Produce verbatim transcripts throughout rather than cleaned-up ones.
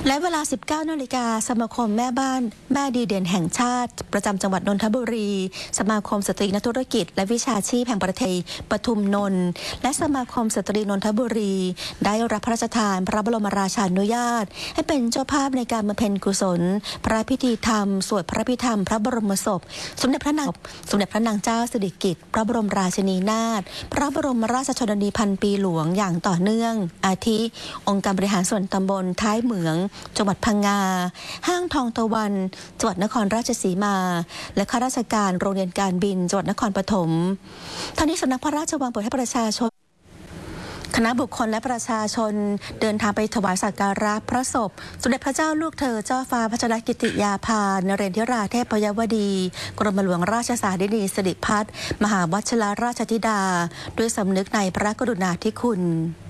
และเวลา สิบเก้า นาฬิกาสมาคมแม่บ้านแม่ดีเด่นแห่งชาติประจำจังหวัดนนทบุรีสมาคมสตรีนักธุรกิจและวิชาชีพแห่งประเทศปทุมนนท์และสมาคมสตรีนนทบุรีได้รับพระราชทานพระบรมราชานุญาตให้เป็นเจ้าภาพในการบำเพ็ญกุศลพระพิธีธรรมสวดพระพิธรรมพระบรมศพสมเด็จพระนางสมเด็จพระนางเจ้าสิริกิติ์พระบรมราชินีนาถพระบรมราชชนนีพันปีหลวงอย่างต่อเนื่องอาทิองค์การบริหารส่วนตำบลท้ายเหมืองจังหวัดพังงาห้างทองตะวันจังหวัดนครราชสีมาและข้าราชการโรงเรียนการบินจังหวัดนครปฐมทั้งนี้สำนักพระราชวังเปิดให้ประชาชนคณะบุคคลและประชาชนเดินทางไปถวายสักการะพระศพสมเด็จพระเจ้าลูกเธอเจ้าฟ้าพัชรกิติยาภานเรนทิราเทพยวดีกรมหลวงราชสารินีสิริพัฒน์มหาวชิรราชธิดาด้วยสำนึกในพระกรุณาธิคุณ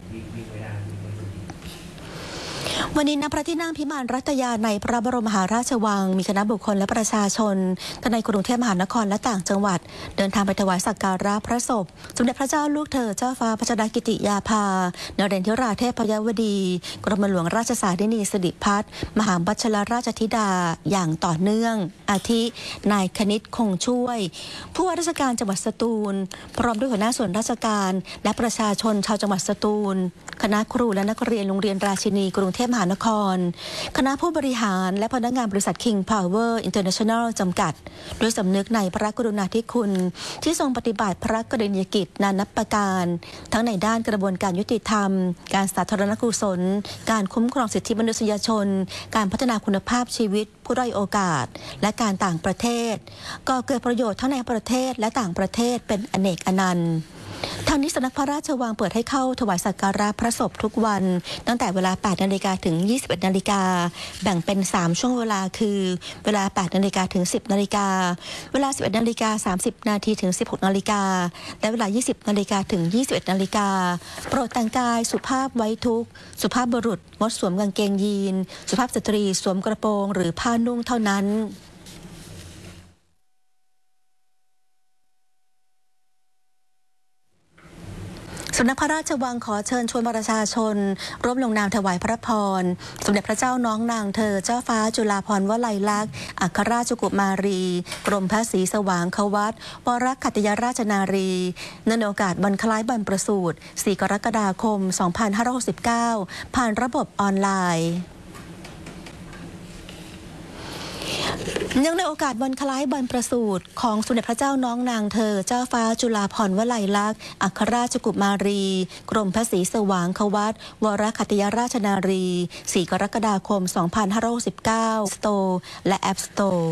วันนี้ณพระที่นั่งพิมานรัตยาในพระบรมมหาราชวังมีคณะบุคคลและประชาชนทั้งในกรุงเทพมหานครและต่างจังหวัดเดินทางไปถวายสักการะพระศพสมเด็จพระเจ้าลูกเธอเจ้าฟ้าพัชรกิติยาภานเรนทิราเทพยวดีกรมหลวงราชสารินีสิริพัฒน์มหาวชิรราชธิดาอย่างต่อเนื่องอาทินายคณิตคงช่วยผู้ว่าราชการจังหวัดสตูลพร้อมด้วยหัวหน้าส่วนราชการและประชาชนชาวจังหวัดสตูลคณะครูและนักเรียนโรงเรียนราชินีกรุงเทพมหานครคณะผู้บริหารและพนักงานบริษัท King Power International จำกัดด้วยสำนึกในพระกรุณาธิคุณที่ทรงปฏิบัติพระกรณียกิจนานับประการทั้งในด้านกระบวนการยุติธรรมการสาธารณกุศลการคุ้มครองสิทธิมนุษยชนการพัฒนาคุณภาพชีวิตผู้ด้อยโอกาสและการต่างประเทศก่อเกิดประโยชน์ทั้งในประเทศและต่างประเทศเป็นอเนกอนันต์ทางนี้สำนักพระราชวังเปิดให้เข้าถวายสักการะพระศพทุกวันตั้งแต่เวลา แปด นาฬิกาถึง ยี่สิบเอ็ด นาฬิกาแบ่งเป็นสามช่วงเวลาคือเวลา แปด นาฬิกาถึง สิบ นาฬิกาเวลา สิบเอ็ด นาฬิกา สามสิบ นาทีถึง สิบหก นาฬิกาและเวลา ยี่สิบ นาฬิกาถึง ยี่สิบเอ็ด นาฬิกาโปรดแต่งกายสุภาพไว้ทุกข์สุภาพบุรุษงดสวมกางเกงยีนสุภาพสตรีสวมกระโปรงหรือผ้านุ่งเท่านั้นสำนักพระราชวังขอเชิญชวนประชาชนร่วมลงนามถวายพระพรสมเด็จพระเจ้าน้องนางเธอเจ้าฟ้าจุฬาภรณ์วลัยลักษณ์อัครราชกุมารีกรมพระศรีสว่างควัตรวรคัตยราชนารีเนื่องในโอกาสวันคล้ายวันประสูติสี่กรกฎาคมสองพันห้าร้อยหกสิบเก้าผ่านระบบออนไลน์เนื่องในโอกาสวันคล้ายวันประสูติของสมเด็จพระเจ้าน้องนางเธอเจ้าฟ้าจุฬาภรณ์วลัยลักษณ์อัครราชกุมารีกรมพระศรีสว่างควัตรวรคัตยราชนารีสี่กรกฎาคมสองพันห้าร้อยหกสิบเก้า Store และ App Store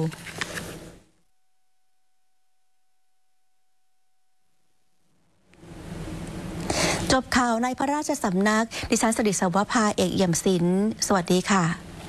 จบข่าวในพระราชสำนักดิฉันสริศวภาเอกเอี่ยมศิลป์สวัสดีค่ะ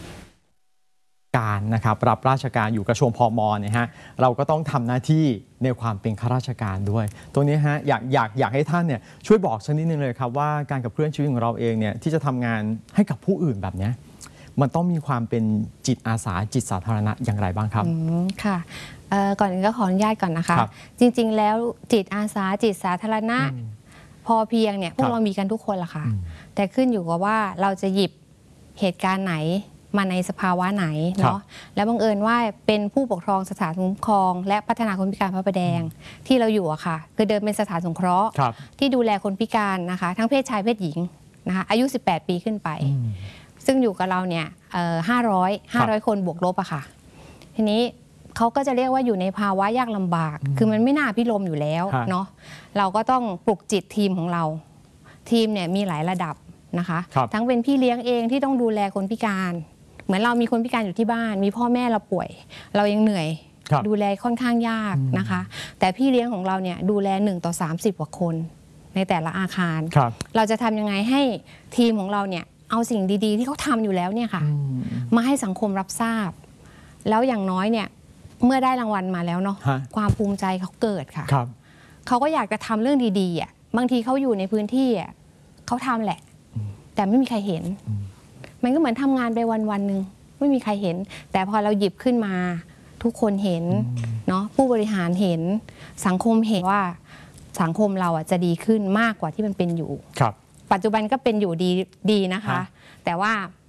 การนะครับรับราชการอยู่กระทรวงพมเนี่ยฮะเราก็ต้องทำหน้าที่ในความเป็นข้าราชการด้วยตรงนี้ฮะอยากอยากอยากให้ท่านเนี่ยช่วยบอกสักนิดนึงเลยครับว่าการขับเคลื่อนชีวิตของเราเองเนี่ยที่จะทำงานให้กับผู้อื่นแบบนี้มันต้องมีความเป็นจิตอาสาจิตสาธารณะอย่างไรบ้างครับค่ะก่อนอื่นก็ขออนุญาตก่อนนะคะจริงๆแล้วจิตอาสาจิตสาธารณะพอเพียงเนี่ยพวกเรามีกันทุกคนละค่ะแต่ขึ้นอยู่กับว่าเราจะหยิบเหตุการณ์ไหนมาในสภาวะไหนเนาะแล้วบังเอิญว่าเป็นผู้ปกครองสถานคุ้มครองและพัฒนาคนพิการพระประแดงที่เราอยู่อะค่ะคือเดิมเป็นสถานสงเคราะห์ที่ดูแลคนพิการนะคะทั้งเพศชายเพศหญิงนะคะอายุสิบแปดปีขึ้นไปซึ่งอยู่กับเราเนี่ยห้าร้อยห้าร้อยคนบวกลบอะค่ะทีนี้เขาก็จะเรียกว่าอยู่ในภาวะยากลำบากคือมันไม่น่าพิรมอยู่แล้วเนาะเราก็ต้องปลุกจิตทีมของเราทีมเนี่ยมีหลายระดับนะคะทั้งเป็นพี่เลี้ยงเองที่ต้องดูแลคนพิการเหมือนเรามีคนพิการอยู่ที่บ้านมีพ่อแม่เราป่วยเรายังเหนื่อยดูแลค่อนข้างยากนะคะแต่พี่เลี้ยงของเราเนี่ยดูแลหนึ่งต่อสามสิบกว่าคนในแต่ละอาคารเราจะทำยังไงให้ทีมของเราเนี่ยเอาสิ่งดีๆที่เขาทำอยู่แล้วเนี่ยค่ะมาให้สังคมรับทราบแล้วอย่างน้อยเนี่ยเมื่อได้รางวัลมาแล้วเนาะความภูมิใจเขาเกิดค่ะเขาก็อยากจะทำเรื่องดีๆอ่ะบางทีเขาอยู่ในพื้นที่อ่ะเขาทำแหละแต่ไม่มีใครเห็นมันก็เหมือนทำงานไปวันวันหนึ่งไม่มีใครเห็นแต่พอเราหยิบขึ้นมาทุกคนเห็นเนาะผู้บริหารเห็นสังคมเห็นว่าสังคมเราอ่ะจะดีขึ้นมากกว่าที่มันเป็นอยู่ปัจจุบันก็เป็นอยู่ดีดีนะคะแต่ว่า